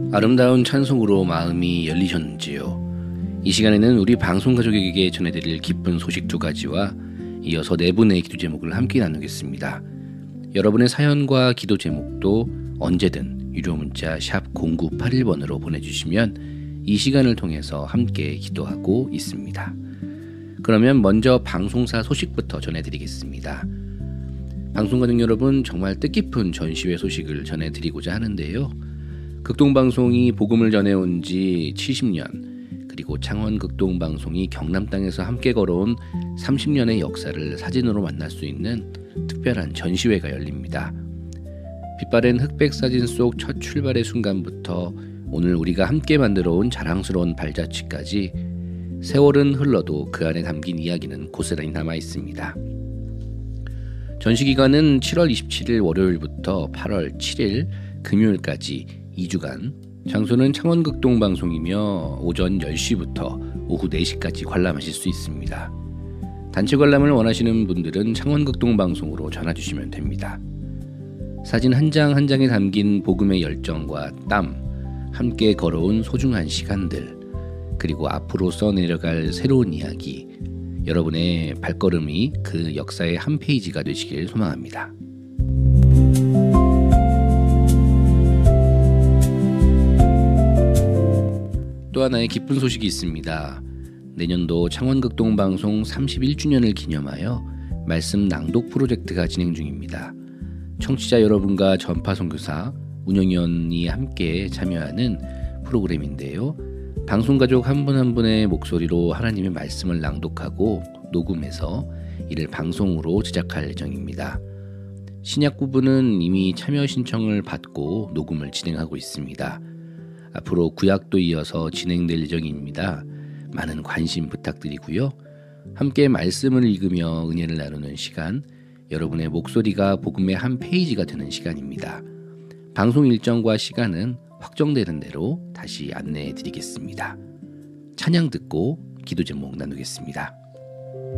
아름다운 찬송으로 마음이 열리셨는지요? 이 시간에는 우리 방송 가족에게 전해드릴 기쁜 소식 2가지와 이어서 4분의 기도 제목을 함께 나누겠습니다. 여러분의 사연과 기도 제목도 언제든 유료 문자 샵 0981번으로 보내주시면 이 시간을 통해서 함께 기도하고 있습니다. 그러면 먼저 방송사 소식부터 전해드리겠습니다. 방송가족 여러분, 정말 뜻깊은 전시회 소식을 전해드리고자 하는데요. 극동방송이 복음을 전해온 지 70년, 그리고 창원극동방송이 경남 땅에서 함께 걸어온 30년의 역사를 사진으로 만날 수 있는 특별한 전시회가 열립니다. 빛바랜 흑백 사진 속 첫 출발의 순간부터 오늘 우리가 함께 만들어온 자랑스러운 발자취까지 세월은 흘러도 그 안에 담긴 이야기는 고스란히 남아 있습니다. 전시기간은 7월 27일 월요일부터 8월 7일 금요일까지 2주간, 장소는 창원극동방송이며 오전 10시부터 오후 4시까지 관람하실 수 있습니다. 단체 관람을 원하시는 분들은 창원극동방송으로 전화주시면 됩니다. 사진 한 장 한 장에 담긴 복음의 열정과 땀, 함께 걸어온 소중한 시간들, 그리고 앞으로 써내려갈 새로운 이야기, 여러분의 발걸음이 그 역사의 한 페이지가 되시길 소망합니다. 또 하나의 기쁜 소식이 있습니다. 내년도 창원극동방송 31주년을 기념하여 말씀 낭독 프로젝트가 진행 중입니다. 청취자 여러분과 전파 선교사, 운영위원이 함께 참여하는 프로그램인데요. 방송가족 한 분 한 분의 목소리로 하나님의 말씀을 낭독하고 녹음해서 이를 방송으로 제작할 예정입니다. 신약 부분은 이미 참여 신청을 받고 녹음을 진행하고 있습니다. 앞으로 구약도 이어서 진행될 예정입니다. 많은 관심 부탁드리고요. 함께 말씀을 읽으며 은혜를 나누는 시간, 여러분의 목소리가 복음의 한 페이지가 되는 시간입니다. 방송 일정과 시간은 확정되는 대로 다시 안내해 드리겠습니다. 찬양 듣고 기도 제목 나누겠습니다.